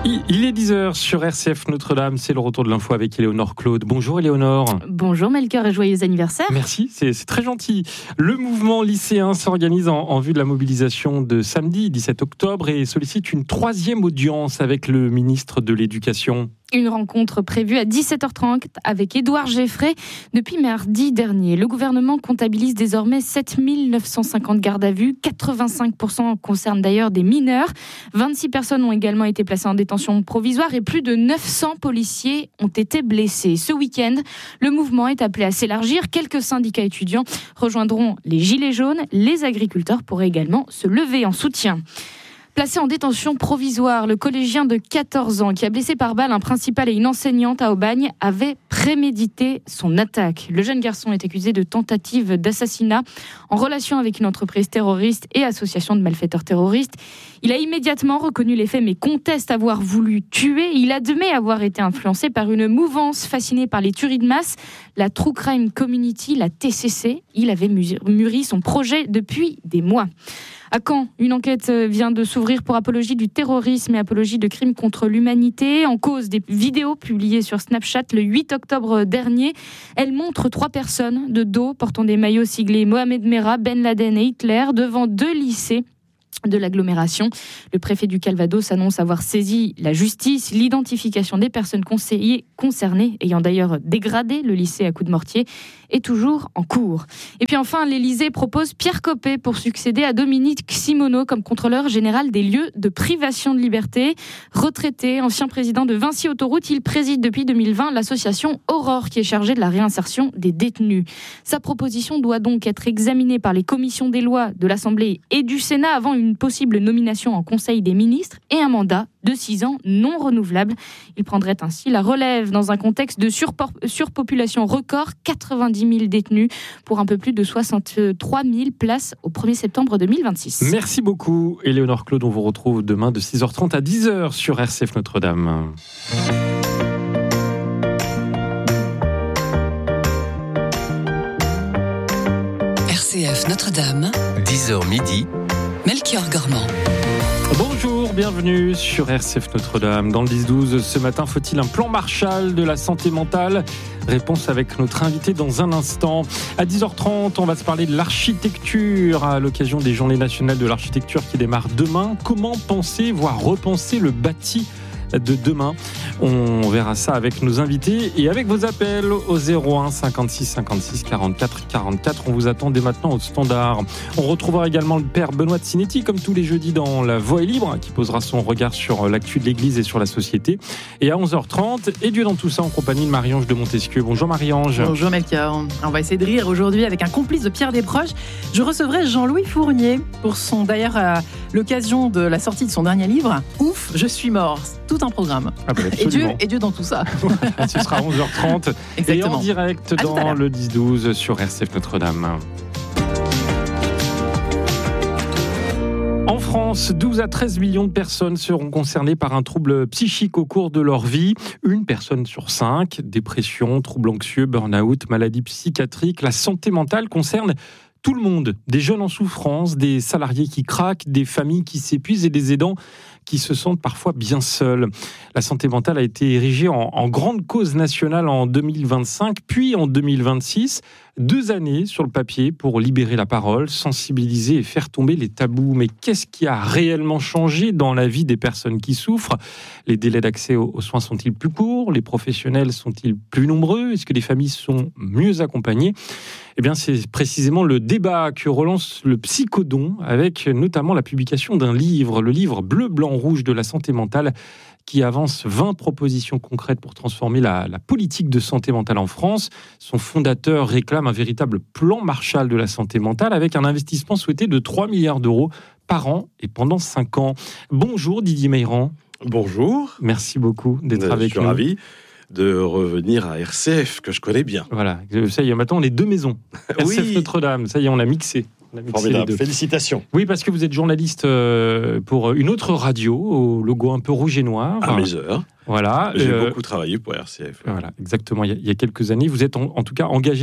Il est 10h sur RCF Notre-Dame, c'est le retour de l'info avec Éléonore Claude. Bonjour Éléonore. Bonjour Melchior et joyeux anniversaire. Merci, c'est très gentil. Le mouvement lycéen s'organise en vue de la mobilisation de samedi 17 octobre et sollicite une 3e audience avec le ministre de l'Éducation. Une rencontre prévue à 17h30 avec Édouard Geffray. Depuis mardi dernier, le gouvernement comptabilise désormais 7 950 gardes à vue. 85% concernent d'ailleurs des mineurs. 26 personnes ont également été placées en détention provisoire et plus de 900 policiers ont été blessés. Ce week-end, le mouvement est appelé à s'élargir. Quelques syndicats étudiants rejoindront les Gilets jaunes. Les agriculteurs pourraient également se lever en soutien. Placé en détention provisoire, le collégien de 14 ans qui a blessé par balle un principal et une enseignante à Aubagne avait prémédité son attaque. Le jeune garçon est accusé de tentative d'assassinat en relation avec une entreprise terroriste et association de malfaiteurs terroristes. Il a immédiatement reconnu les faits mais conteste avoir voulu tuer. Il admet avoir été influencé par une mouvance fascinée par les tueries de masse, la True Crime Community, la TCC. Il avait mûri son projet depuis des mois. À Caen, une enquête vient de s'ouvrir pour apologie du terrorisme et apologie de crimes contre l'humanité. En cause des vidéos publiées sur Snapchat le 8 octobre dernier. Elles montrent 3 personnes de dos portant des maillots siglés Mohamed Merah, Ben Laden et Hitler devant 2 lycées de l'agglomération. Le préfet du Calvados annonce avoir saisi la justice. L'identification des personnes concernées, ayant d'ailleurs dégradé le lycée à coups de mortier, est toujours en cours. Et puis enfin, l'Élysée propose Pierre Coppet pour succéder à Dominique Simoneau comme contrôleur général des lieux de privation de liberté. Retraité, ancien président de Vinci Autoroute, il préside depuis 2020 l'association Aurore qui est chargée de la réinsertion des détenus. Sa proposition doit donc être examinée par les commissions des lois de l'Assemblée et du Sénat avant une possible nomination en Conseil des ministres et un mandat de 6 ans non renouvelable. Il prendrait ainsi la relève dans un contexte de surpopulation record, 90 000 détenus pour un peu plus de 63 000 places au 1er septembre 2026. Merci beaucoup Éléonore Claude, on vous retrouve demain de 6h30 à 10h sur RCF Notre-Dame. RCF Notre-Dame, 10h midi, Melchior Gormand. Bonjour, bienvenue sur RCF Notre-Dame. Dans le 10-12, ce matin, faut-il un plan Marshall de la santé mentale ? Réponse avec notre invité dans un instant. À 10h30, on va se parler de l'architecture à l'occasion des Journées nationales de l'architecture qui démarrent demain. Comment penser, voire repenser le bâti de demain? On verra ça avec nos invités et avec vos appels au 01 56 56 44 44. On vous attend dès maintenant au standard. On retrouvera également le père Benoît de Sinetti comme tous les jeudis dans La Voix est libre qui posera son regard sur l'actu de l'église et sur la société. Et à 11h30, et Dieu dans tout ça en compagnie de Marie-Ange de Montesquieu. Bonjour Marie-Ange. Bonjour Melchior. On va essayer de rire aujourd'hui avec un complice de Pierre Desproges. Je recevrai Jean-Louis Fournier pour d'ailleurs à l'occasion de la sortie de son dernier livre. Ouf, je suis mort. Tout un programme. Ah bah et Dieu dans tout ça. Ce sera à 11h30 et en direct dans le 10-12 sur RCF Notre-Dame. En France, 12 à 13 millions de personnes seront concernées par un trouble psychique au cours de leur vie. 1 personne sur 5, dépression, troubles anxieux, burn-out, maladie psychiatrique. La santé mentale concerne tout le monde, des jeunes en souffrance, des salariés qui craquent, des familles qui s'épuisent et des aidants qui se sentent parfois bien seuls. La santé mentale a été érigée en grande cause nationale en 2025, puis en 2026. 2 années sur le papier pour libérer la parole, sensibiliser et faire tomber les tabous. Mais qu'est-ce qui a réellement changé dans la vie des personnes qui souffrent ? Les délais d'accès aux soins sont-ils plus courts ? Les professionnels sont-ils plus nombreux ? Est-ce que les familles sont mieux accompagnées ? Eh bien, c'est précisément le débat que relance le Psychodon avec notamment la publication d'un livre, le livre Bleu, Blanc, Rouge de la santé mentale, qui avance 20 propositions concrètes pour transformer la politique de santé mentale en France. Son fondateur réclame un véritable plan Marshall de la santé mentale avec un investissement souhaité de 3 milliards d'euros par an et pendant 5 ans. Bonjour Didier Meyrand. Bonjour. Merci beaucoup d'être avec nous. Je suis ravi de revenir à RCF, que je connais bien. Voilà, ça y est, maintenant on est 2 maisons. RCF Oui. Notre-Dame, ça y est, on a mixé. Formidable, félicitations. Oui, parce que vous êtes journaliste pour une autre radio, au logo un peu rouge et noir. À mes heures. Voilà. J'ai beaucoup travaillé pour RCF. Voilà, exactement. Il y a quelques années, vous êtes en tout cas engagé depuis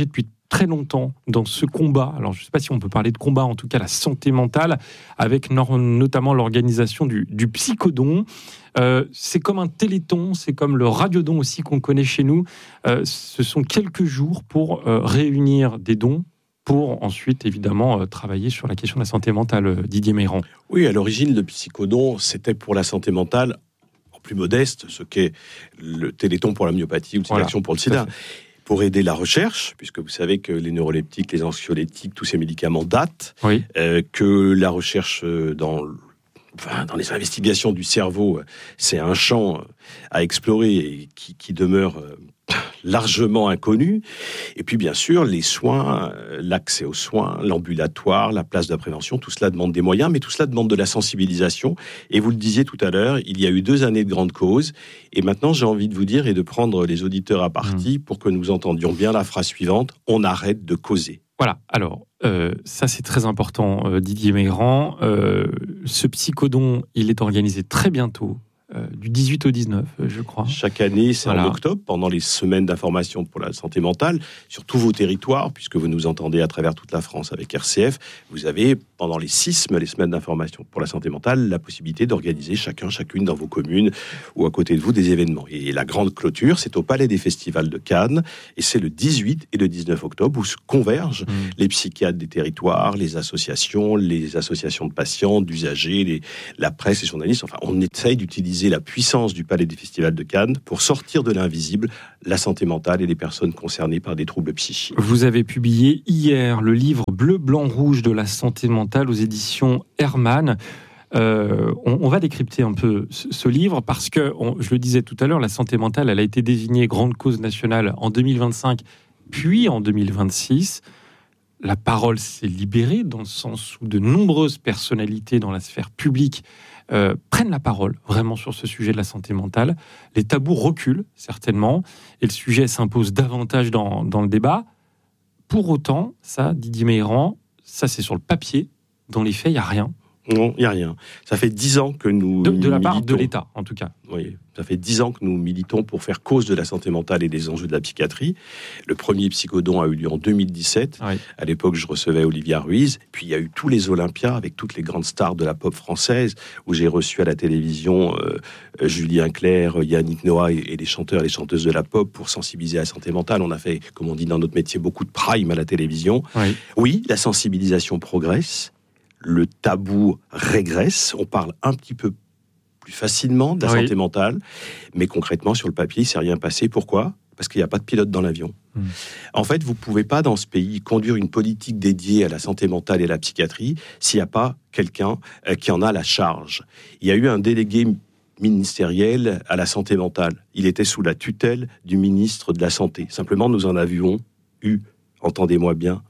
très longtemps dans ce combat. Alors, je ne sais pas si on peut parler de combat, en tout cas la santé mentale, avec notamment l'organisation du psychodon. C'est comme un téléthon, c'est comme le radiodon aussi qu'on connaît chez nous. Ce sont quelques jours pour réunir des dons pour ensuite, évidemment, travailler sur la question de la santé mentale, Didier Meyran. Oui, à l'origine, le psychodon, c'était pour la santé mentale, en plus modeste, ce qu'est le téléthon pour la myopathie ou le Synaction pour le sida. Pour aider la recherche, puisque vous savez que les neuroleptiques, les anxiolytiques, tous ces médicaments datent, que la recherche dans les investigations du cerveau, c'est un champ à explorer et qui demeure largement inconnu. Et puis, bien sûr, les soins, l'accès aux soins, l'ambulatoire, la place de la prévention, tout cela demande des moyens, mais tout cela demande de la sensibilisation. Et vous le disiez tout à l'heure, il y a eu 2 années de grande cause. Et maintenant, j'ai envie de vous dire et de prendre les auditeurs à partie pour que nous entendions bien la phrase suivante: on arrête de causer. Voilà, alors, ça c'est très important, Didier Meyran. Ce psychodon, il est organisé très bientôt, du 18 au 19, je crois. Chaque année, c'est en octobre, pendant les semaines d'information pour la santé mentale, sur tous vos territoires, puisque vous nous entendez à travers toute la France avec RCF. Vous avez, pendant les semaines d'information pour la santé mentale, la possibilité d'organiser chacune dans vos communes ou à côté de vous des événements. Et la grande clôture, c'est au Palais des Festivals de Cannes, et c'est le 18 et le 19 octobre où se convergent les psychiatres des territoires, les associations de patients, d'usagers, la presse, les journalistes. Enfin, on essaye d'utiliser la puissance du Palais des Festivals de Cannes pour sortir de l'invisible la santé mentale et les personnes concernées par des troubles psychiques. Vous avez publié hier le livre Bleu, Blanc, Rouge de la santé mentale aux éditions Hermann. On va décrypter un peu ce livre parce que, je le disais tout à l'heure, la santé mentale, elle a été désignée grande cause nationale en 2025, puis en 2026. La parole s'est libérée dans le sens où de nombreuses personnalités dans la sphère publique prennent la parole vraiment sur ce sujet de la santé mentale. Les tabous reculent certainement et le sujet s'impose davantage dans le débat. Pour autant, ça, Didier Meyran, ça c'est sur le papier. Dans les faits, il n'y a rien. Non, il n'y a rien. Ça fait 10 ans que nous de la part de l'État, en tout cas. Oui, ça fait 10 ans que nous militons pour faire cause de la santé mentale et des enjeux de la psychiatrie. Le premier psychodon a eu lieu en 2017. Oui. À l'époque, je recevais Olivia Ruiz. Puis il y a eu tous les Olympias avec toutes les grandes stars de la pop française, où j'ai reçu à la télévision Julien Clerc, Yannick Noah et les chanteurs et les chanteuses de la pop pour sensibiliser à la santé mentale. On a fait, comme on dit dans notre métier, beaucoup de prime à la télévision. Oui, la sensibilisation progresse. Le tabou régresse, on parle un petit peu plus facilement de la santé mentale, mais concrètement, sur le papier, il ne s'est rien passé. Pourquoi ? Parce qu'il n'y a pas de pilote dans l'avion. En fait, vous ne pouvez pas, dans ce pays, conduire une politique dédiée à la santé mentale et à la psychiatrie s'il n'y a pas quelqu'un qui en a la charge. Il y a eu un délégué ministériel à la santé mentale. Il était sous la tutelle du ministre de la Santé. Simplement, nous en avions eu, entendez-moi bien,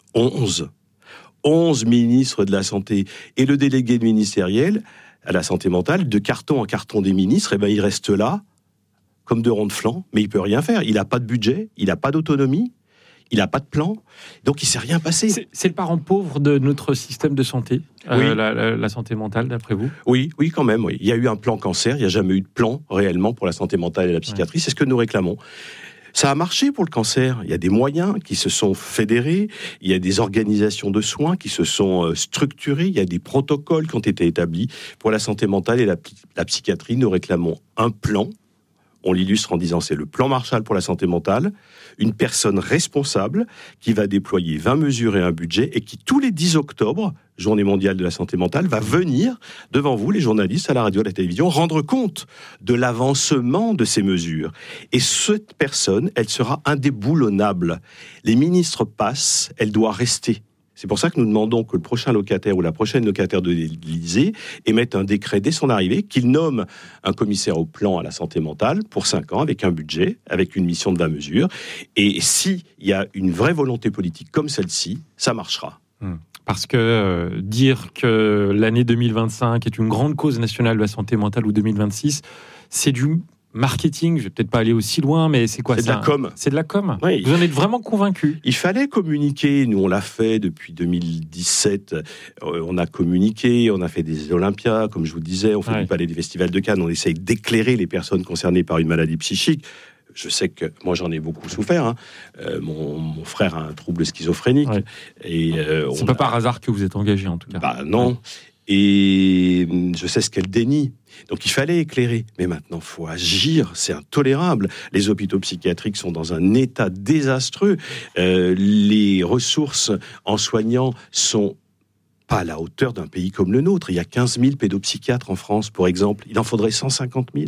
11 ministres de la Santé. Et le délégué ministériel à la santé mentale, de carton en carton des ministres, il reste là, comme de rond de flanc, mais il ne peut rien faire. Il n'a pas de budget, il n'a pas d'autonomie, il n'a pas de plan, donc il ne s'est rien passé. C'est le parent pauvre de notre système de santé, la santé mentale, d'après vous ? Oui, quand même. Oui. Il y a eu un plan cancer, il n'y a jamais eu de plan réellement pour la santé mentale et la psychiatrie, c'est ce que nous réclamons. Ça a marché pour le cancer. Il y a des moyens qui se sont fédérés, il y a des organisations de soins qui se sont structurées, il y a des protocoles qui ont été établis. Pour la santé mentale et la psychiatrie, nous réclamons un plan. On l'illustre en disant c'est le plan Marshall pour la santé mentale, une personne responsable qui va déployer 20 mesures et un budget et qui, tous les 10 octobre, Journée mondiale de la santé mentale, va venir devant vous, les journalistes, à la radio, à la télévision, rendre compte de l'avancement de ces mesures. Et cette personne, elle sera indéboulonnable. Les ministres passent, elle doit rester. C'est pour ça que nous demandons que le prochain locataire ou la prochaine locataire de l'Élysée émette un décret dès son arrivée, qu'il nomme un commissaire au plan à la santé mentale pour 5 ans, avec un budget, avec une mission de 20 mesures. Et s'il y a une vraie volonté politique comme celle-ci, ça marchera. Parce que dire que l'année 2025 est une grande cause nationale de la santé mentale ou 2026, c'est du marketing. Je vais peut-être pas aller aussi loin, mais c'est quoi ? C'est de la com. C'est de la com. Oui. Vous en êtes vraiment convaincu ? Il fallait communiquer. Nous, on l'a fait depuis 2017. On a communiqué, on a fait des Olympias, comme je vous disais. On fait du Palais des Festivals de Cannes. On essaye d'éclairer les personnes concernées par une maladie psychique. Je sais que moi j'en ai beaucoup souffert. Mon frère a un trouble schizophrénique. Ouais. Et c'est pas par hasard que vous êtes engagé en tout cas. Bah non. Ouais. Et je sais ce qu'elle dénie. Donc il fallait éclairer. Mais maintenant, il faut agir. C'est intolérable. Les hôpitaux psychiatriques sont dans un état désastreux. Les ressources en soignants sont pas à la hauteur d'un pays comme le nôtre. Il y a 15 000 pédopsychiatres en France, pour exemple. Il en faudrait 150 000.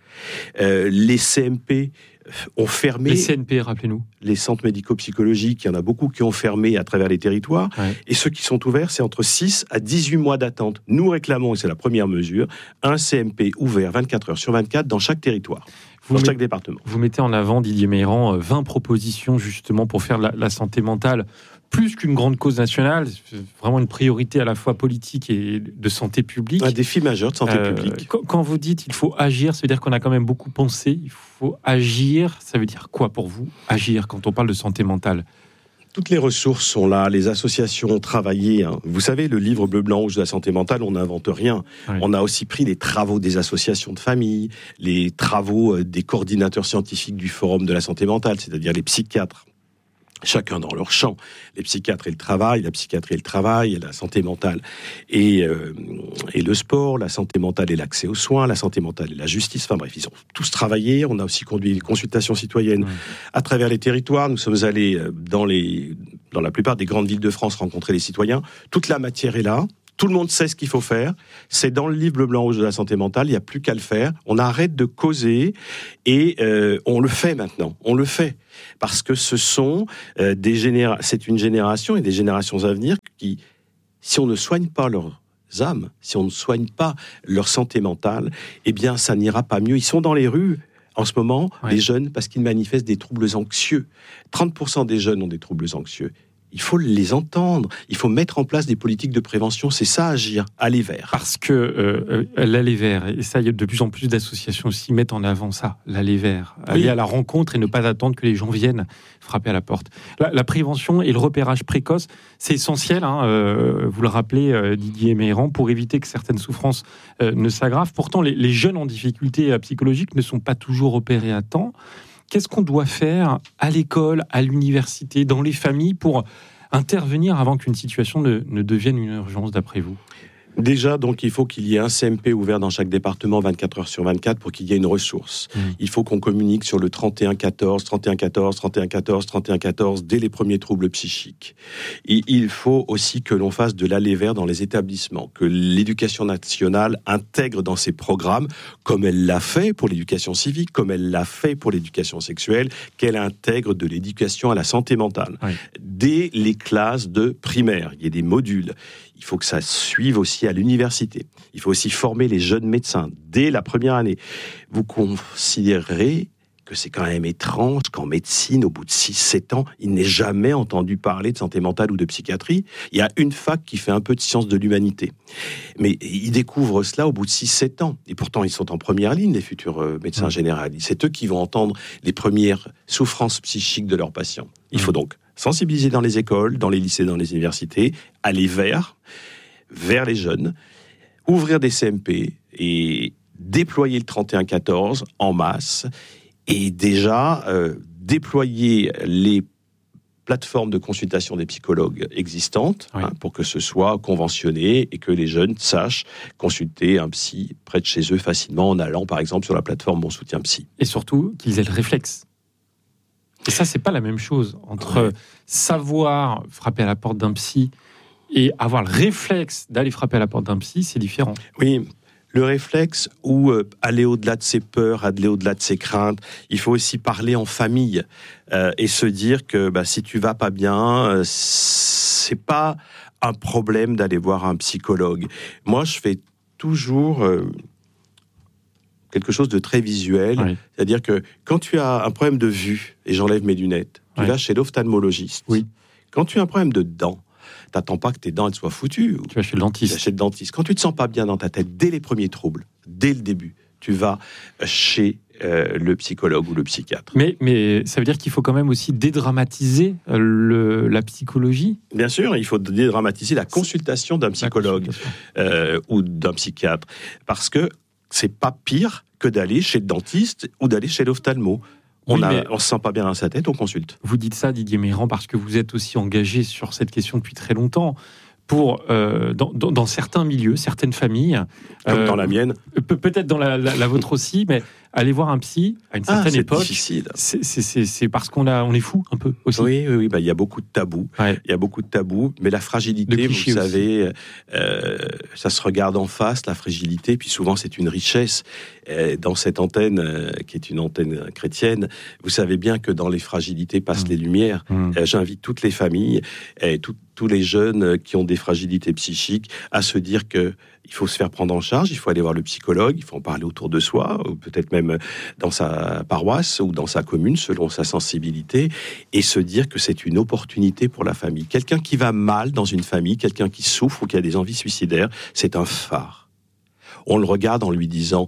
Les CMP ont fermé. Les CNP, rappelez-nous. Les centres médico-psychologiques, il y en a beaucoup qui ont fermé à travers les territoires. Ouais. Et ceux qui sont ouverts, c'est entre 6 à 18 mois d'attente. Nous réclamons, et c'est la première mesure, un CMP ouvert 24 heures sur 24 dans chaque territoire, dans chaque département. Vous mettez en avant, Didier Meyran, 20 propositions justement pour faire la santé mentale plus qu'une grande cause nationale, vraiment une priorité à la fois politique et de santé publique. Un défi majeur de santé publique. Quand vous dites il faut agir, ça veut dire qu'on a quand même beaucoup pensé, il faut agir, ça veut dire quoi pour vous, agir, quand on parle de santé mentale ? Toutes les ressources sont là, les associations ont travaillé. Vous savez, le livre bleu, blanc, rouge de la santé mentale, on n'invente rien. Ouais. On a aussi pris les travaux des associations de famille, les travaux des coordinateurs scientifiques du Forum de la santé mentale, c'est-à-dire les psychiatres. Chacun dans leur champ. Les psychiatres et le travail, la psychiatrie et le travail, et la santé mentale et le sport, la santé mentale et l'accès aux soins, la santé mentale et la justice. Enfin bref, ils ont tous travaillé. On a aussi conduit les consultations citoyennes à travers les territoires. Nous sommes allés dans la plupart des grandes villes de France rencontrer les citoyens. Toute la matière est là. Tout le monde sait ce qu'il faut faire. C'est dans le livre bleu, blanc, rouge de la santé mentale. Il n'y a plus qu'à le faire. On arrête de causer et on le fait maintenant. On le fait. Parce que ce sont c'est une génération et des générations à venir qui, si on ne soigne pas leurs âmes, si on ne soigne pas leur santé mentale, eh bien, ça n'ira pas mieux. Ils sont dans les rues en ce moment, les jeunes, parce qu'ils manifestent des troubles anxieux. 30% des jeunes ont des troubles anxieux. Il faut les entendre, il faut mettre en place des politiques de prévention, c'est ça agir, aller vers. Parce que l'aller vers, et ça, il y a de plus en plus d'associations aussi mettent en avant ça, l'aller vers, aller à la rencontre et ne pas attendre que les gens viennent frapper à la porte. La prévention et le repérage précoce, c'est essentiel, vous le rappelez Didier Meyran, pour éviter que certaines souffrances ne s'aggravent. Pourtant, les jeunes en difficulté psychologique ne sont pas toujours repérés à temps. Qu'est-ce qu'on doit faire à l'école, à l'université, dans les familles pour intervenir avant qu'une situation ne devienne une urgence, d'après vous ? Déjà, donc, il faut qu'il y ait un CMP ouvert dans chaque département 24 heures sur 24 pour qu'il y ait une ressource. Il faut qu'on communique sur le 3114, 3114, 3114, 3114 dès les premiers troubles psychiques. Et il faut aussi que l'on fasse de l'aller vers dans les établissements, que l'éducation nationale intègre dans ses programmes, comme elle l'a fait pour l'éducation civique, comme elle l'a fait pour l'éducation sexuelle, qu'elle intègre de l'éducation à la santé mentale. Oui. Dès les classes de primaire, il y a des modules. Il faut que ça suive aussi à l'université. Il faut aussi former les jeunes médecins dès la première année. Vous considérez que c'est quand même étrange qu'en médecine, au bout de 6-7 ans, il n'ait jamais entendu parler de santé mentale ou de psychiatrie. Il y a une fac qui fait un peu de sciences de l'humanité. Mais ils découvrent cela au bout de 6-7 ans. Et pourtant, ils sont en première ligne, les futurs médecins généralistes. C'est eux qui vont entendre les premières souffrances psychiques de leurs patients. Il faut donc sensibiliser dans les écoles, dans les lycées, dans les universités, aller vers les jeunes, ouvrir des CMP et déployer le 3114 en masse et déjà déployer les plateformes de consultation des psychologues existantes pour que ce soit conventionné et que les jeunes sachent consulter un psy près de chez eux facilement en allant par exemple sur la plateforme Mon Soutien Psy. Et surtout qu'ils aient le réflexe. Et ça, c'est pas la même chose entre savoir frapper à la porte d'un psy et avoir le réflexe d'aller frapper à la porte d'un psy, c'est différent. Oui, le réflexe ou aller au-delà de ses peurs, aller au-delà de ses craintes. Il faut aussi parler en famille et se dire que si tu vas pas bien, c'est pas un problème d'aller voir un psychologue. Moi, je fais toujours quelque chose de très visuel, c'est-à-dire que quand tu as un problème de vue, et j'enlève mes lunettes, tu vas chez l'ophtalmologiste. Oui. Quand tu as un problème de dents, t'attends pas que tes dents elles soient foutues. Tu vas chez le dentiste. Tu vas chez le dentiste. Quand tu te sens pas bien dans ta tête, dès les premiers troubles, dès le début, tu vas chez le psychologue ou le psychiatre. Mais ça veut dire qu'il faut quand même aussi dédramatiser la psychologie. Bien sûr, il faut dédramatiser la consultation d'un psychologue ou d'un psychiatre. Parce que c'est pas pire que d'aller chez le dentiste ou d'aller chez l'ophtalmo. On se sent pas bien dans sa tête, on consulte. Vous dites ça, Didier Meyrand, parce que vous êtes aussi engagé sur cette question depuis très longtemps. Dans certains milieux, certaines familles. Comme dans la mienne. Peut-être dans la vôtre aussi, mais aller voir un psy à une certaine époque. Difficile. C'est parce qu'on est fou un peu aussi. Oui. Il y a beaucoup de tabous. Ouais. Il y a beaucoup de tabous, mais la fragilité, vous savez, ça se regarde en face, la fragilité, puis souvent c'est une richesse. Dans cette antenne, qui est une antenne chrétienne, vous savez bien que dans les fragilités passent les lumières. J'invite toutes les familles et tous les jeunes qui ont des fragilités psychiques à se dire que il faut se faire prendre en charge, il faut aller voir le psychologue, il faut en parler autour de soi, ou peut-être même dans sa paroisse ou dans sa commune, selon sa sensibilité, et se dire que c'est une opportunité pour la famille. Quelqu'un qui va mal dans une famille, quelqu'un qui souffre ou qui a des envies suicidaires, c'est un phare. On le regarde en lui disant,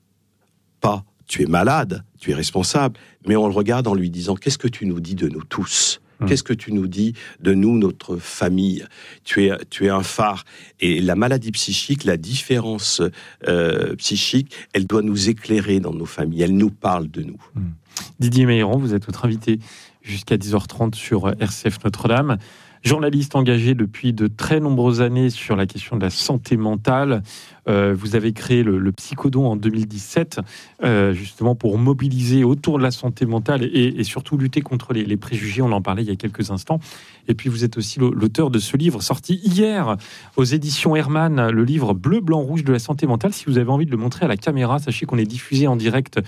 pas « tu es malade, tu es responsable », mais on le regarde en lui disant « qu'est-ce que tu nous dis de nous tous ?» Qu'est-ce que tu nous dis de nous, notre famille ? Tu es un phare. Et la maladie psychique, la différence psychique, elle doit nous éclairer dans nos familles. Elle nous parle de nous. Didier Meyrand, vous êtes notre invité jusqu'à 10h30 sur RCF Notre-Dame. Journaliste engagé depuis de très nombreuses années sur la question de la santé mentale. Vous avez créé le Psychodon en 2017, justement pour mobiliser autour de la santé mentale et surtout lutter contre les préjugés. On en parlait il y a quelques instants. Et puis vous êtes aussi l'auteur de ce livre sorti hier aux éditions Hermann, le livre Bleu, Blanc, Rouge de la santé mentale. Si vous avez envie de le montrer à la caméra, sachez qu'on est diffusé en direct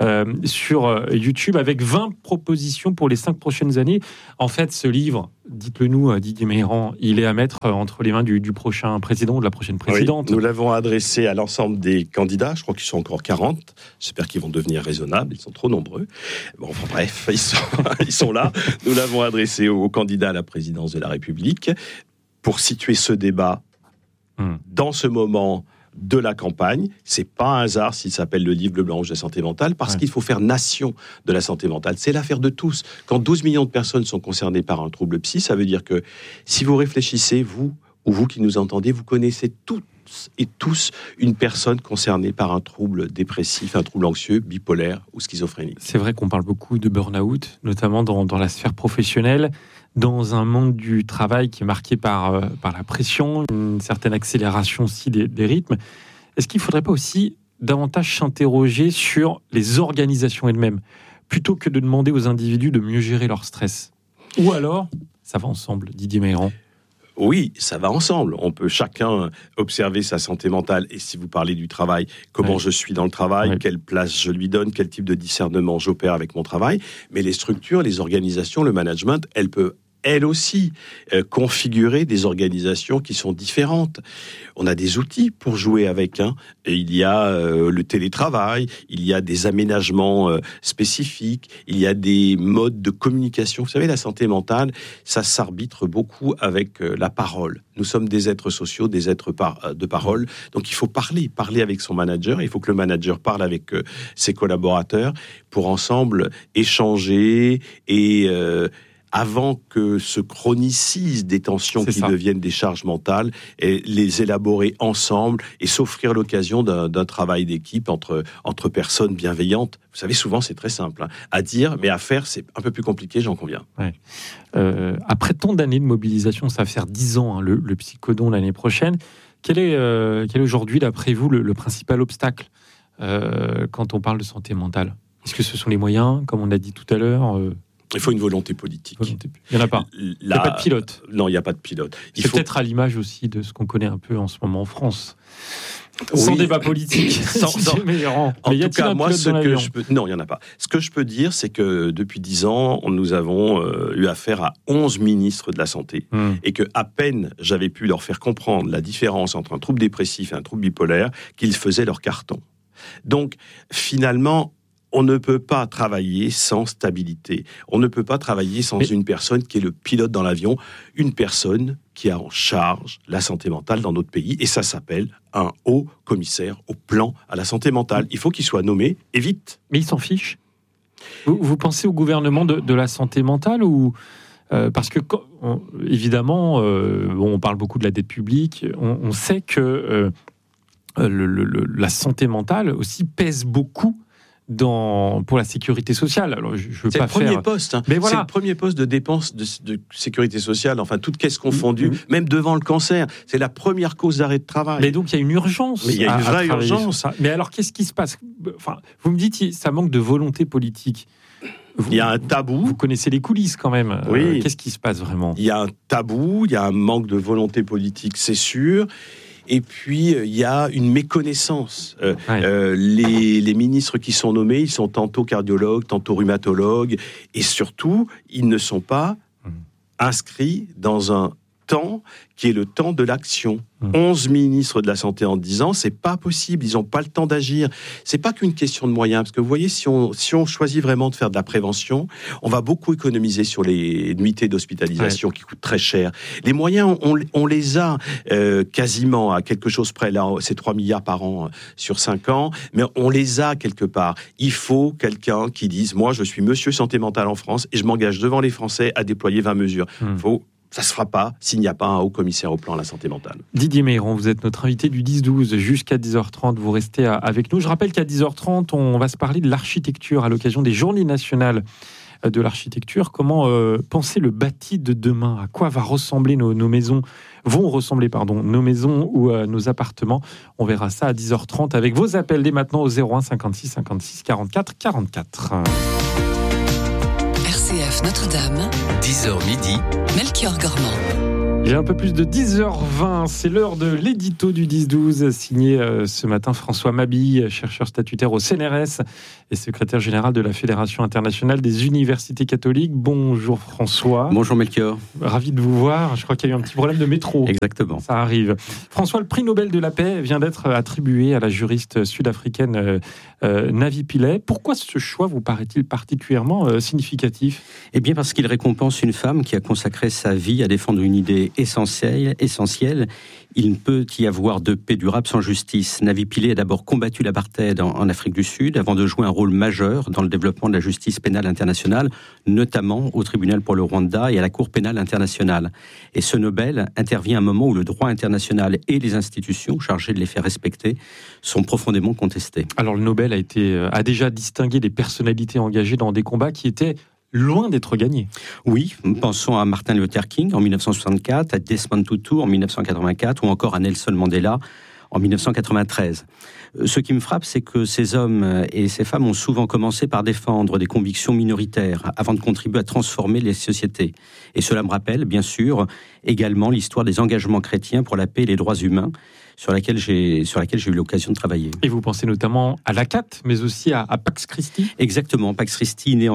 sur YouTube avec 20 propositions pour les 5 prochaines années. En fait, ce livre, dites-le nous, Didier Meyrand, il est à mettre entre les mains du prochain président ou de la prochaine présidente. Oui, nous l'avons adressé à l'ensemble des candidats. Je crois qu'ils sont encore 40. J'espère qu'ils vont devenir raisonnables. Ils sont trop nombreux. Bon, enfin bref, ils sont là. Nous l'avons adressé aux candidats à la présidence de la République pour situer ce débat dans ce moment de la campagne. C'est pas un hasard s'il s'appelle le livre Bleu, Blanc, Rouge de la santé mentale, parce qu'il faut faire nation de la santé mentale. C'est l'affaire de tous. Quand 12 millions de personnes sont concernées par un trouble psy, ça veut dire que si vous réfléchissez, vous ou vous qui nous entendez, vous connaissez toutes et tous une personne concernée par un trouble dépressif, un trouble anxieux, bipolaire ou schizophrénique. C'est vrai qu'on parle beaucoup de burn-out, notamment dans la sphère professionnelle, dans un monde du travail qui est marqué par la pression, une certaine accélération aussi des rythmes. Est-ce qu'il ne faudrait pas aussi davantage s'interroger sur les organisations elles-mêmes, plutôt que de demander aux individus de mieux gérer leur stress ? Ou alors, ça va ensemble, Didier Meyrand ? Oui, ça va ensemble. On peut chacun observer sa santé mentale. Et si vous parlez du travail, comment je suis dans le travail, quelle place je lui donne, quel type de discernement j'opère avec mon travail. Mais les structures, les organisations, le management, elles peuvent elles aussi configurer des organisations qui sont différentes. On a des outils pour jouer avec. Et il y a le télétravail, il y a des aménagements spécifiques, il y a des modes de communication. Vous savez, la santé mentale, ça s'arbitre beaucoup avec la parole. Nous sommes des êtres sociaux, des êtres de parole. Donc il faut parler avec son manager. Il faut que le manager parle avec ses collaborateurs pour ensemble échanger et avant que se chronicisent des tensions qui deviennent des charges mentales, et les élaborer ensemble et s'offrir l'occasion d'un travail d'équipe entre personnes bienveillantes. Vous savez, souvent, c'est très simple à dire, mais à faire, c'est un peu plus compliqué, j'en conviens. Ouais. Après tant d'années de mobilisation, ça va faire 10 ans, le Psychodon l'année prochaine. Quel est aujourd'hui, d'après vous, le principal obstacle quand on parle de santé mentale ? Est-ce que ce sont les moyens, comme on a dit tout à l'heure Il faut une volonté politique. Il n'y en a pas. Il n'y a pas de pilote. Non, il n'y a pas de pilote. C'est peut-être à l'image aussi de ce qu'on connaît un peu en ce moment en France. Sans débat politique. En tout cas, moi, non, il n'y en a pas. Ce que je peux dire, c'est que depuis 10 ans, nous avons eu affaire à 11 ministres de la Santé. Et que à peine j'avais pu leur faire comprendre la différence entre un trouble dépressif et un trouble bipolaire, qu'ils faisaient leur carton. Donc, finalement, on ne peut pas travailler sans stabilité. On ne peut pas travailler sans une personne qui est le pilote dans l'avion, une personne qui a en charge la santé mentale dans notre pays. Et ça s'appelle un haut commissaire au plan à la santé mentale. Il faut qu'il soit nommé, et vite. Mais il s'en fiche. Vous pensez au gouvernement de la santé mentale ou parce que, évidemment, on parle beaucoup de la dette publique. On sait que la santé mentale aussi pèse beaucoup pour la sécurité sociale. Alors, je veux c'est pas le premier faire... poste. Hein. Mais voilà. C'est le premier poste de dépenses de sécurité sociale, enfin, toutes caisses confondues, même devant le cancer. C'est la première cause d'arrêt de travail. Mais donc, il y a une urgence. Mais il y a une vraie urgence. Mais alors, qu'est-ce qui se passe ? Enfin, vous me dites, ça manque de volonté politique. Il y a un tabou. Vous connaissez les coulisses quand même. Oui. Qu'est-ce qui se passe vraiment ? Il y a un tabou, il y a un manque de volonté politique, c'est sûr. Et puis, il y a une méconnaissance. Les ministres qui sont nommés, ils sont tantôt cardiologues, tantôt rhumatologues. Et surtout, ils ne sont pas inscrits dans un temps qui est le temps de l'action. 11 ministres de la Santé en 10 ans, c'est pas possible. Ils n'ont pas le temps d'agir. C'est pas qu'une question de moyens. Parce que vous voyez, si on choisit vraiment de faire de la prévention, on va beaucoup économiser sur les nuitées d'hospitalisation qui coûtent très cher. Les moyens, on les a quasiment à quelque chose près. Là, c'est 3 milliards par an sur 5 ans. Mais on les a quelque part. Il faut quelqu'un qui dise, moi, je suis monsieur santé mentale en France et je m'engage devant les Français à déployer 20 mesures. Ça ne se fera pas s'il n'y a pas un haut commissaire au plan à la santé mentale. Didier Meyron, vous êtes notre invité du 10-12 jusqu'à 10h30. Vous restez avec nous. Je rappelle qu'à 10h30, on va se parler de l'architecture à l'occasion des Journées nationales de l'architecture. Comment penser le bâti de demain ? À quoi vont ressembler nos maisons ou nos appartements ? On verra ça à 10h30 avec vos appels dès maintenant au 01 56 56 44 44. RCF Notre-Dame, 10h midi, Melchior Gormand. J'ai un peu plus de 10h20, c'est l'heure de l'édito du 10-12, signé ce matin François Mabille, chercheur statutaire au CNRS et secrétaire général de la Fédération internationale des universités catholiques. Bonjour François. Bonjour Melchior. Ravi de vous voir, je crois qu'il y a eu un petit problème de métro. Exactement. Ça arrive. François, le prix Nobel de la paix vient d'être attribué à la juriste sud-africaine Navi Pillay. Pourquoi ce choix vous paraît-il particulièrement significatif ? Eh bien parce qu'il récompense une femme qui a consacré sa vie à défendre une idée essentielle. Il ne peut y avoir de paix durable sans justice. Navi Pillay a d'abord combattu l'apartheid en Afrique du Sud avant de jouer un rôle majeur dans le développement de la justice pénale internationale, notamment au tribunal pour le Rwanda et à la Cour pénale internationale. Et ce Nobel intervient à un moment où le droit international et les institutions chargées de les faire respecter sont profondément contestés. Alors le Nobel a déjà distingué des personnalités engagées dans des combats qui étaient loin d'être gagné. Oui, pensons à Martin Luther King en 1964, à Desmond Tutu en 1984 ou encore à Nelson Mandela en 1993. Ce qui me frappe, c'est que ces hommes et ces femmes ont souvent commencé par défendre des convictions minoritaires avant de contribuer à transformer les sociétés. Et cela me rappelle, bien sûr, également l'histoire des engagements chrétiens pour la paix et les droits humains, sur laquelle j'ai eu l'occasion de travailler. Et vous pensez notamment à l'ACAT, mais aussi à Pax Christi ? Exactement. Pax Christi, né en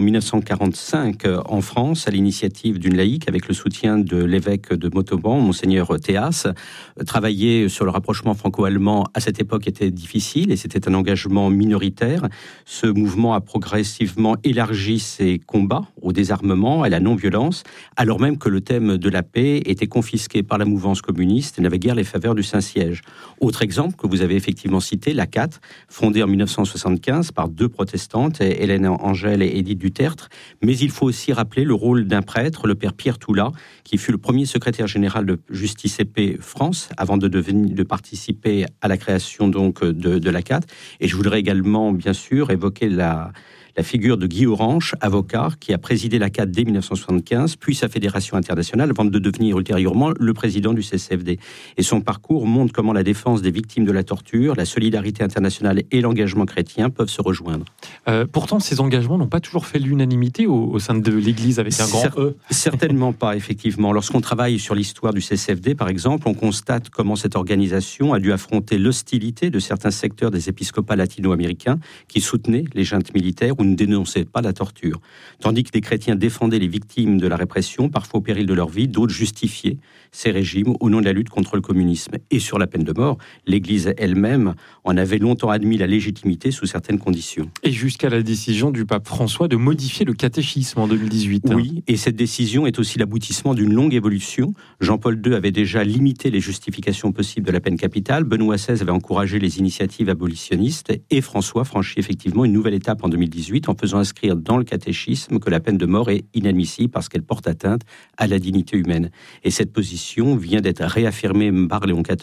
1945 en France, à l'initiative d'une laïque, avec le soutien de l'évêque de Montauban, Monseigneur Théas. Travailler sur le rapprochement franco-allemand, à cette époque, était difficile, et c'était un engagement minoritaire. Ce mouvement a progressivement élargi ses combats au désarmement, à la non-violence, alors même que le thème de la paix était confisqué par la mouvance communiste et n'avait guère les faveurs du Saint-Siège. Autre exemple que vous avez effectivement cité, l'ACAT, fondée en 1975 par deux protestantes, Hélène Angèle et Édith Dutertre. Mais il faut aussi rappeler le rôle d'un prêtre, le père Pierre Toula, qui fut le premier secrétaire général de Justice et Paix France, avant de participer à la création donc de l'ACAT. Et je voudrais également, bien sûr, évoquer la figure de Guy Orange, avocat, qui a présidé l'ACAT dès 1975, puis sa fédération internationale, avant de devenir ultérieurement le président du CCFD. Et son parcours montre comment la défense des victimes de la torture, la solidarité internationale et l'engagement chrétien peuvent se rejoindre. Pourtant, ces engagements n'ont pas toujours fait l'unanimité au sein de l'Église avec un grand E. Certainement pas, effectivement. Lorsqu'on travaille sur l'histoire du CCFD, par exemple, on constate comment cette organisation a dû affronter l'hostilité de certains secteurs des épiscopats latino-américains qui soutenaient les juntes militaires ou ne dénonçaient pas la torture. Tandis que les chrétiens défendaient les victimes de la répression, parfois au péril de leur vie, d'autres justifiaient ces régimes au nom de la lutte contre le communisme. Et sur la peine de mort, l'Église elle-même en avait longtemps admis la légitimité sous certaines conditions. Et jusqu'à la décision du pape François de modifier le catéchisme en 2018. Oui, et cette décision est aussi l'aboutissement d'une longue évolution. Jean-Paul II avait déjà limité les justifications possibles de la peine capitale, Benoît XVI avait encouragé les initiatives abolitionnistes, et François franchit effectivement une nouvelle étape en 2018 en faisant inscrire dans le catéchisme que la peine de mort est inadmissible parce qu'elle porte atteinte à la dignité humaine. Et cette position vient d'être réaffirmée par Léon XIV à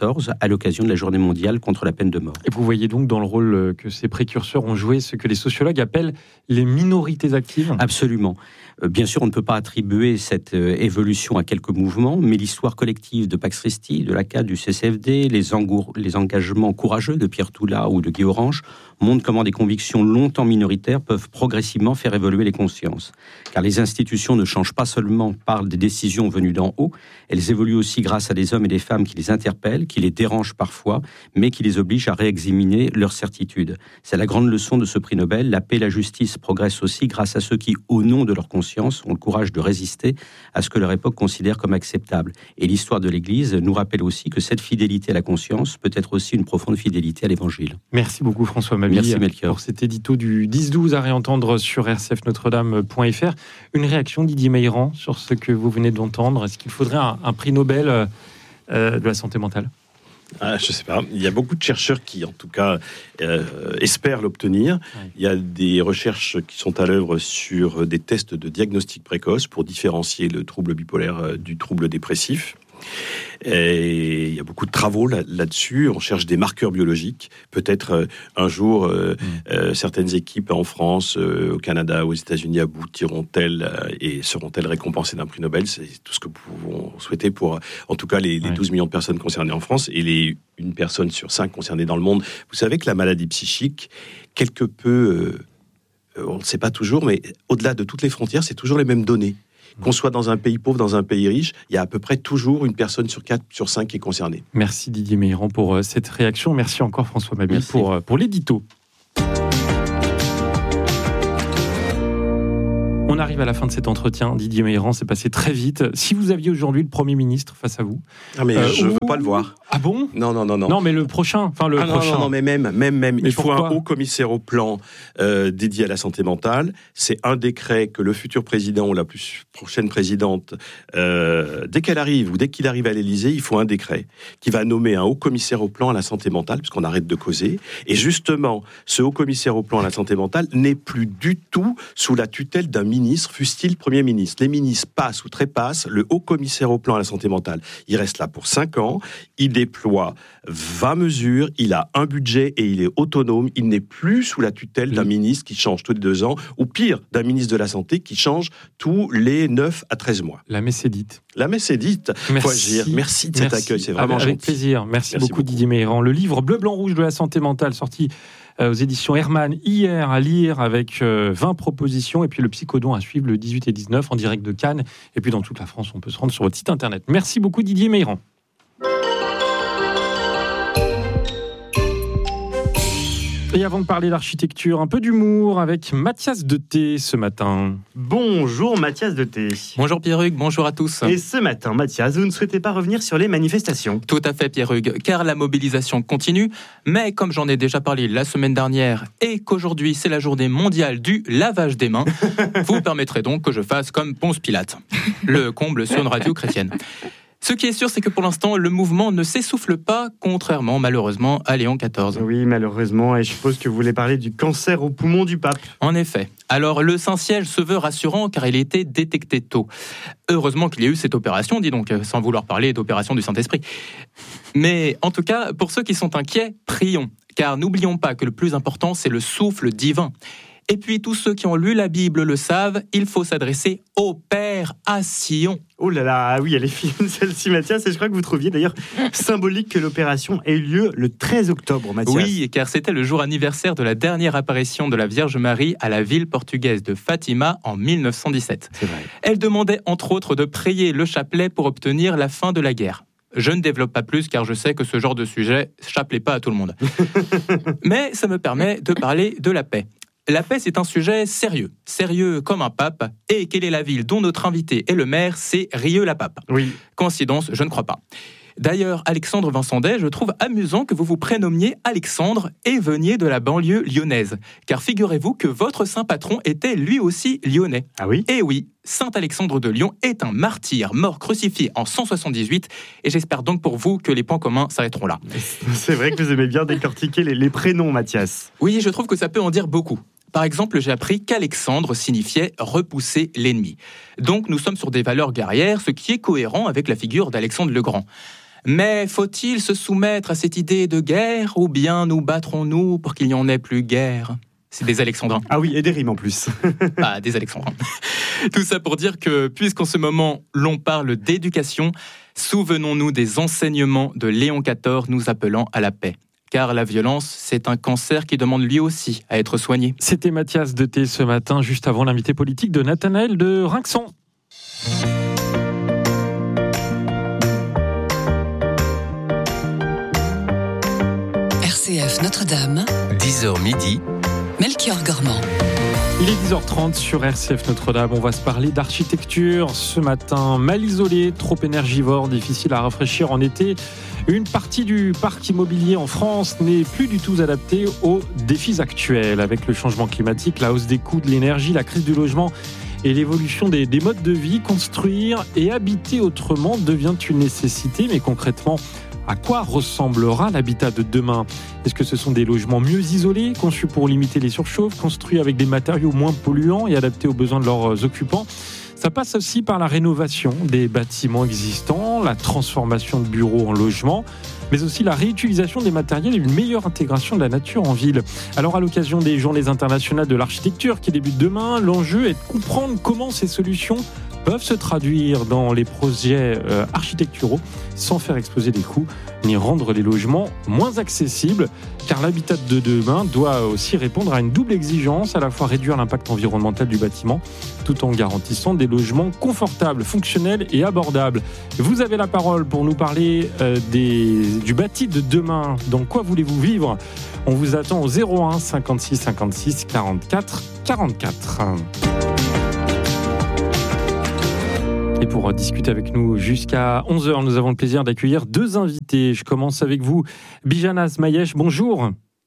l'occasion de la journée mondiale contre la peine de mort. Et vous voyez donc dans le rôle que ces précurseurs ont joué ce que les sociologues appellent les minorités actives ? Absolument. Bien sûr, on ne peut pas attribuer cette évolution à quelques mouvements, mais l'histoire collective de Pax Christi, de l'ACA, du CCFD, les engagements courageux de Pierre Toula ou de Guy Orange montrent comment des convictions longtemps minoritaires peuvent progressivement faire évoluer les consciences. Car les institutions ne changent pas seulement par des décisions venues d'en haut, elles évoluent aussi grâce à des hommes et des femmes qui les interpellent, qui les dérangent parfois, mais qui les obligent à réexaminer leurs certitudes. C'est la grande leçon de ce prix Nobel. La paix et la justice progressent aussi grâce à ceux qui, au nom de leur conscience, ont le courage de résister à ce que leur époque considère comme acceptable. Et l'histoire de l'Église nous rappelle aussi que cette fidélité à la conscience peut être aussi une profonde fidélité à l'Évangile. Merci beaucoup François Mabille. Merci Melchior. Pour cet édito du 10-12 à réentendre sur rcfnotredame.fr. Une réaction Didier Meilran sur ce que vous venez d'entendre. Est-ce qu'il faudrait un prix Nobel de la santé mentale ? Je ne sais pas. Il y a beaucoup de chercheurs qui, en tout cas, espèrent l'obtenir. Oui. Il y a des recherches qui sont à l'œuvre sur des tests de diagnostic précoce pour différencier le trouble bipolaire du trouble dépressif. Et il y a beaucoup de travaux là-dessus. On cherche des marqueurs biologiques. Peut-être un jour, certaines équipes en France, au Canada, aux États-Unis aboutiront-elles et seront-elles récompensées d'un prix Nobel. C'est tout ce que nous pouvons souhaiter pour, en tout cas, les 12 millions de personnes concernées en France et une personne sur 5 concernée dans le monde. Vous savez que la maladie psychique, quelque peu, on ne sait pas toujours, mais au-delà de toutes les frontières, c'est toujours les mêmes données. Qu'on soit dans un pays pauvre, dans un pays riche, il y a à peu près toujours une personne sur 4, sur 5 qui est concernée. Merci Didier Meilran pour cette réaction. Merci encore François Mabille pour l'édito. On arrive à la fin de cet entretien. Didier Meilran, c'est passé très vite. Si vous aviez aujourd'hui le Premier ministre face à vous... Ah mais je ne veux pas le voir. Ah bon ? Non. Non, mais le prochain. Non, mais même. Mais il faut pourquoi ? un haut commissaire au plan dédié à la santé mentale. C'est un décret que le futur président ou la prochaine présidente, dès qu'elle arrive ou dès qu'il arrive à l'Élysée, il faut un décret qui va nommer un haut commissaire au plan à la santé mentale, puisqu'on arrête de causer. Et justement, ce haut commissaire au plan à la santé mentale n'est plus du tout sous la tutelle d'un ministre, fût-il Premier ministre. Les ministres passent ou trépassent le haut commissaire au plan à la santé mentale. Il reste là pour 5 ans, il déploie 20 mesures, il a un budget et il est autonome. Il n'est plus sous la tutelle d'un ministre qui change tous les 2 ans, ou pire, d'un ministre de la Santé qui change tous les 9 à 13 mois. La messe est dite. La messe est dite. Merci de cet accueil, c'est vraiment gentil. Avec plaisir. Merci beaucoup Didier Meilran. Le livre Bleu, Blanc, Rouge de la santé mentale, sorti aux éditions Hermann hier, à lire avec 20 propositions, et puis le psychodon à suivre le 18 et 19 en direct de Cannes, et puis dans toute la France on peut se rendre sur votre site internet. Merci beaucoup Didier Meilran. Et avant de parler d'architecture, un peu d'humour avec Mathias Deté ce matin. Bonjour Mathias Deté. Bonjour Pierre-Hugues, bonjour à tous. Et ce matin, Mathias, vous ne souhaitez pas revenir sur les manifestations ? Tout à fait Pierre-Hugues, car la mobilisation continue, mais comme j'en ai déjà parlé la semaine dernière et qu'aujourd'hui c'est la journée mondiale du lavage des mains, vous permettrez donc que je fasse comme Ponce Pilate, le comble sur une radio chrétienne. Ce qui est sûr, c'est que pour l'instant, le mouvement ne s'essouffle pas, contrairement malheureusement à Léon XIV. Oui, malheureusement, et je suppose que vous voulez parler du cancer au poumon du pape. En effet. Alors, le Saint-Siège se veut rassurant car il a été détecté tôt. Heureusement qu'il y a eu cette opération, dis donc, sans vouloir parler d'opération du Saint-Esprit. Mais en tout cas, pour ceux qui sont inquiets, prions. Car n'oublions pas que le plus important, c'est le souffle divin. Et puis, tous ceux qui ont lu la Bible le savent, il faut s'adresser au Père à Sion. Oh là là, oui, elle est fine celle-ci, Mathias, et je crois que vous trouviez d'ailleurs symbolique que l'opération ait eu lieu le 13 octobre, Mathias. Oui, car c'était le jour anniversaire de la dernière apparition de la Vierge Marie à la ville portugaise de Fatima en 1917. C'est vrai. Elle demandait entre autres de prier le chapelet pour obtenir la fin de la guerre. Je ne développe pas plus car je sais que ce genre de sujet chapelet pas à tout le monde. Mais ça me permet de parler de la paix. La paix, c'est un sujet sérieux comme un pape. Et quelle est la ville dont notre invité est le maire ? C'est Rieux-la-Pape. Oui. Coïncidence, je ne crois pas. D'ailleurs, Alexandre Vincendet, je trouve amusant que vous vous prénommiez Alexandre et veniez de la banlieue lyonnaise. Car figurez-vous que votre saint patron était lui aussi lyonnais. Ah oui ? Et oui, Saint Alexandre de Lyon est un martyr mort crucifié en 178. Et j'espère donc pour vous que les points communs s'arrêteront là. C'est vrai que vous aimez bien décortiquer les prénoms, Mathias. Oui, je trouve que ça peut en dire beaucoup. Par exemple, j'ai appris qu'Alexandre signifiait « repousser l'ennemi ». Donc, nous sommes sur des valeurs guerrières, ce qui est cohérent avec la figure d'Alexandre le Grand. Mais faut-il se soumettre à cette idée de guerre ou bien nous battrons-nous pour qu'il n'y en ait plus guère ? C'est des alexandrins. Ah oui, et des rimes en plus. Ah, des alexandrins. Tout ça pour dire que, puisqu'en ce moment, l'on parle d'éducation, souvenons-nous des enseignements de Léon XIV nous appelant à la paix. Car la violence, c'est un cancer qui demande lui aussi à être soigné. C'était Mathias Deté ce matin, juste avant l'invité politique de Nathanaël de Rinxon. RCF Notre-Dame, 10h midi, Melchior Gormand. Il est 10h30 sur RCF Notre-Dame. On va se parler d'architecture ce matin. Mal isolé, trop énergivore, difficile à rafraîchir en été. Une partie du parc immobilier en France n'est plus du tout adaptée aux défis actuels. Avec le changement climatique, la hausse des coûts de l'énergie, la crise du logement et l'évolution des modes de vie, construire et habiter autrement devient une nécessité. Mais concrètement, à quoi ressemblera l'habitat de demain ? Est-ce que ce sont des logements mieux isolés, conçus pour limiter les surchauffes, construits avec des matériaux moins polluants et adaptés aux besoins de leurs occupants ? Ça passe aussi par la rénovation des bâtiments existants, la transformation de bureaux en logements, mais aussi la réutilisation des matériels et une meilleure intégration de la nature en ville. Alors, à l'occasion des Journées internationales de l'architecture qui débutent demain, l'enjeu est de comprendre comment ces solutions peuvent se traduire dans les projets architecturaux sans faire exploser les coûts ni rendre les logements moins accessibles, car l'habitat de demain doit aussi répondre à une double exigence, à la fois réduire l'impact environnemental du bâtiment tout en garantissant des logements confortables, fonctionnels et abordables. Vous avez la parole pour nous parler du bâti de demain. Dans quoi voulez-vous vivre ? On vous attend au 01 56 56 44 44. Et pour discuter avec nous jusqu'à 11h, nous avons le plaisir d'accueillir deux invités. Je commence avec vous, Bijan Azmayesh, bonjour.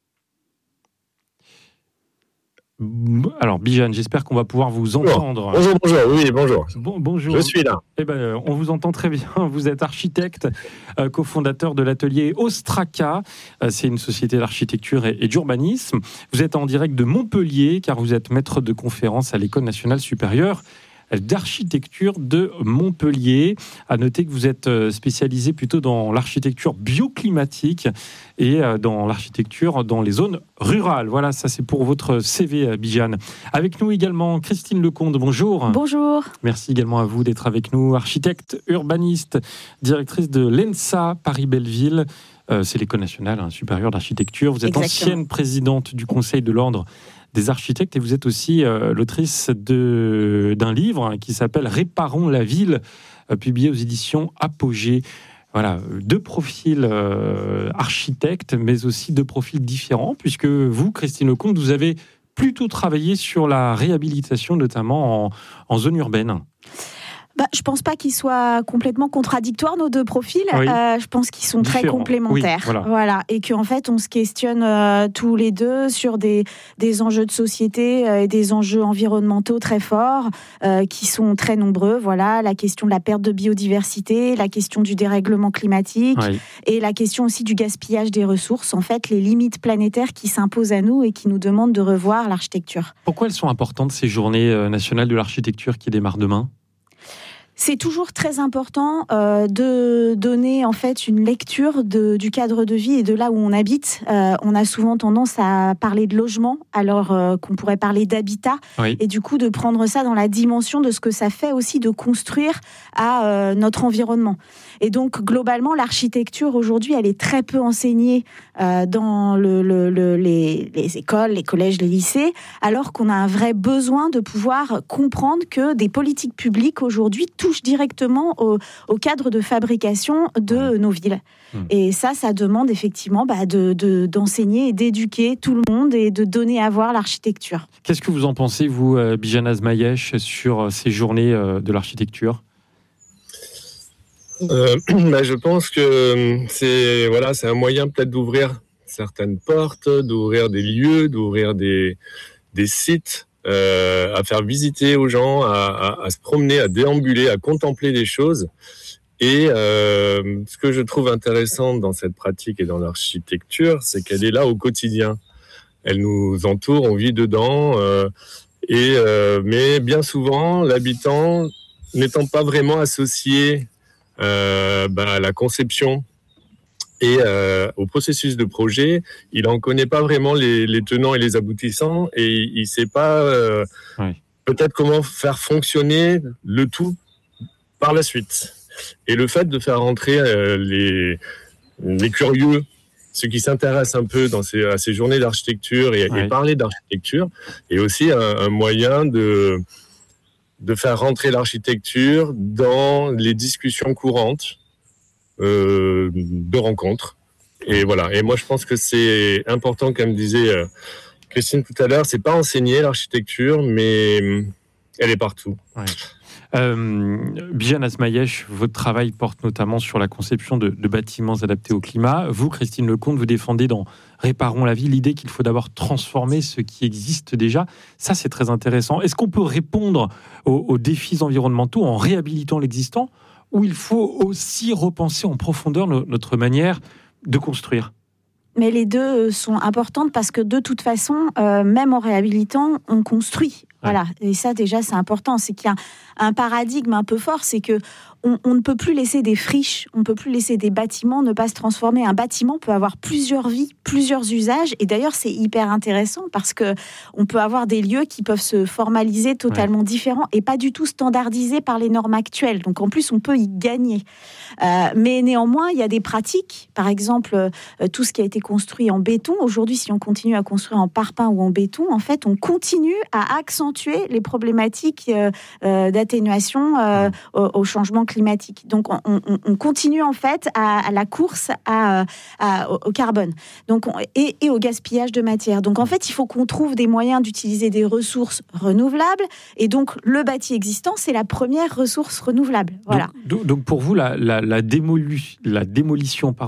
Alors Bijan, j'espère qu'on va pouvoir vous entendre. Bonjour, oui, bonjour. Bonjour. Je suis là. On vous entend très bien. Vous êtes architecte, cofondateur de l'atelier Ostraka. C'est une société d'architecture et d'urbanisme. Vous êtes en direct de Montpellier, car vous êtes maître de conférence à l'École nationale supérieure d'architecture de Montpellier. À noter que vous êtes spécialisé plutôt dans l'architecture bioclimatique et dans l'architecture dans les zones rurales. Voilà, ça c'est pour votre CV, Bijan. Avec nous également Christine Lecomte, bonjour. Bonjour. Merci également à vous d'être avec nous. Architecte, urbaniste, directrice de l'ENSA Paris-Belleville. C'est l'École nationale supérieure d'architecture. Vous êtes Exactement. Ancienne présidente du Conseil de l'Ordre des architectes et vous êtes aussi l'autrice d'un livre qui s'appelle « Réparons la ville », publié aux éditions Apogée. Voilà, deux profils architectes, mais aussi deux profils différents, puisque vous, Christine Lecomte, vous avez plutôt travaillé sur la réhabilitation, notamment en zone urbaine. Je pense pas qu'ils soient complètement contradictoires, nos deux profils. Oui. Je pense qu'ils sont très complémentaires. Oui, voilà. Et qu'en fait, on se questionne tous les deux sur des enjeux de société et des enjeux environnementaux très forts qui sont très nombreux. Voilà, la question de la perte de biodiversité, la question du dérèglement climatique et la question aussi du gaspillage des ressources. En fait, les limites planétaires qui s'imposent à nous et qui nous demandent de revoir l'architecture. Pourquoi elles sont importantes, ces journées nationales de l'architecture qui démarrent demain ? C'est toujours très important de donner en fait une lecture du cadre de vie et de là où on habite. On a souvent tendance à parler de logement alors qu'on pourrait parler d'habitat et du coup de prendre ça dans la dimension de ce que ça fait aussi de construire à notre environnement. Et donc globalement l'architecture aujourd'hui elle est très peu enseignée dans les écoles, les collèges, les lycées, alors qu'on a un vrai besoin de pouvoir comprendre que des politiques publiques aujourd'hui touche directement au cadre de fabrication de nos villes. Et ça demande effectivement d'enseigner et d'éduquer tout le monde et de donner à voir l'architecture. Qu'est-ce que vous en pensez, vous, Bijan Azmayesh, sur ces journées de l'architecture ? Je pense que c'est un moyen peut-être d'ouvrir certaines portes, d'ouvrir des lieux, d'ouvrir des sites, à faire visiter aux gens, à se promener, à déambuler, à contempler des choses. Et ce que je trouve intéressant dans cette pratique et dans l'architecture, c'est qu'elle est là au quotidien. Elle nous entoure, on vit dedans, mais bien souvent, l'habitant n'étant pas vraiment associé à la conception et au processus de projet, il en connaît pas vraiment les tenants et les aboutissants, et il sait pas peut-être comment faire fonctionner le tout par la suite. Et le fait de faire rentrer les curieux, ceux qui s'intéressent un peu à ces journées d'architecture et parler d'architecture, est aussi un moyen de faire rentrer l'architecture dans les discussions courantes de rencontres. Et voilà. Et moi, je pense que c'est important, comme disait Christine tout à l'heure, c'est pas enseigner l'architecture, mais elle est partout. Ouais. Bijan Asmayesh, votre travail porte notamment sur la conception de bâtiments adaptés au climat. Vous, Christine Lecomte, vous défendez dans Réparons la vie l'idée qu'il faut d'abord transformer ce qui existe déjà. Ça, c'est très intéressant. Est-ce qu'on peut répondre aux défis environnementaux en réhabilitant l'existant, ou il faut aussi repenser en profondeur notre manière de construire ? Mais les deux sont importantes parce que de toute façon, même en réhabilitant, on construit. Voilà. Et ça, déjà, c'est important. C'est qu'il y a un paradigme un peu fort, c'est que on ne peut plus laisser des friches, on ne peut plus laisser des bâtiments ne pas se transformer. Un bâtiment peut avoir plusieurs vies, plusieurs usages. Et d'ailleurs, c'est hyper intéressant parce que on peut avoir des lieux qui peuvent se formaliser totalement différents et pas du tout standardisés par les normes actuelles. Donc, en plus, on peut y gagner. Mais néanmoins, il y a des pratiques. Par exemple, tout ce qui a été construit en béton. Aujourd'hui, si on continue à construire en parpaing ou en béton, en fait, on continue à accentuer les problématiques d'atténuation au changement climatique. Donc, on continue en fait à la course au carbone, donc et au gaspillage de matière. Donc, en fait, il faut qu'on trouve des moyens d'utiliser des ressources renouvelables. Et donc, le bâti existant, c'est la première ressource renouvelable. Voilà. Donc pour vous, la démolition